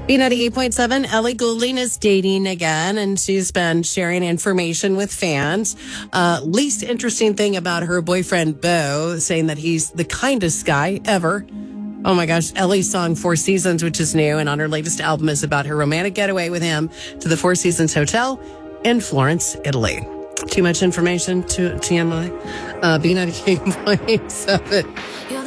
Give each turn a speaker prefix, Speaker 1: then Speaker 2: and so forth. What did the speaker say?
Speaker 1: B98.7, Ellie Goulding is dating again, and she's been sharing information with fans. Least interesting thing about her boyfriend, Beau, saying that he's the kindest guy ever. Oh my gosh, Ellie's song Four Seasons, which is new, and on her latest album is about her romantic getaway with him to the Four Seasons Hotel in Florence, Italy. Too much information to TMI. B98.7.